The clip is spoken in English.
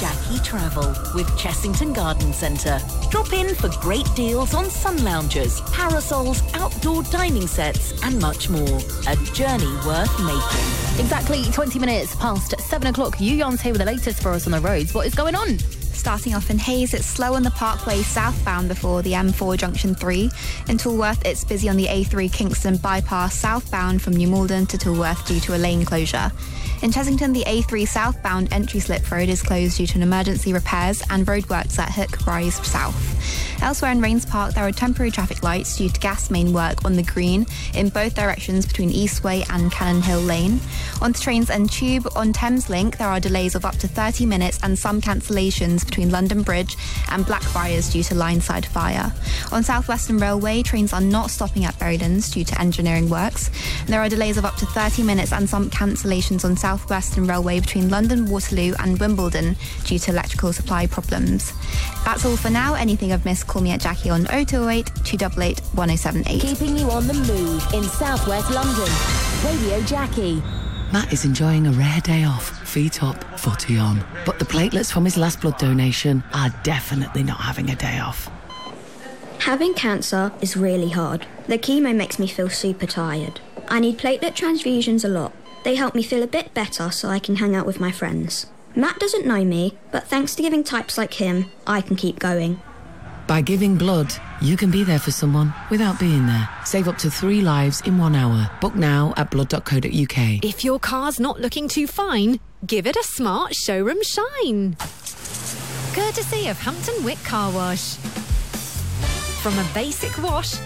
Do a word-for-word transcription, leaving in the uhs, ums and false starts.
Jackie Travel with Chessington Garden Centre. Drop in for great deals on sun loungers, parasols, outdoor dining sets and much more. A journey worth making. Exactly twenty minutes past seven o'clock. Yuyon's here with the latest for us on the roads. What is going on? Starting off in Hayes, it's slow on the Parkway southbound before the M four Junction three. In Tolworth, it's busy on the A three Kingston bypass southbound from New Malden to Tolworth due to a lane closure. In Chessington, the A three southbound entry slip road is closed due to an emergency repairs and roadworks at Hook Rise South. Elsewhere in Rains Park, there are temporary traffic lights due to gas main work on the Green in both directions between Eastway and Cannon Hill Lane. On trains and Tube, on Thameslink, there are delays of up to thirty minutes and some cancellations between London Bridge and Blackfriars due to line-side fire. On South Western Railway, trains are not stopping at Berrylands due to engineering works. And there are delays of up to thirty minutes and some cancellations on South Western Railway between London Waterloo and Wimbledon due to electrical supply problems. That's all for now. Anything I've missed, call me at Jackie on oh two oh eight, two eight eight, one oh seven eight. Keeping you on the move in South West London. Radio Jackie. Matt is enjoying a rare day off, feet up, footy on. But the platelets from his last blood donation are definitely not having a day off. Having cancer is really hard. The chemo makes me feel super tired. I need platelet transfusions a lot. They help me feel a bit better so I can hang out with my friends. Matt doesn't know me, but thanks to giving types like him, I can keep going. By giving blood, you can be there for someone without being there. Save up to three lives in one hour. Book now at blood dot co dot uk. If your car's not looking too fine, give it a smart showroom shine. Courtesy of Hampton Wick Car Wash. From a basic wash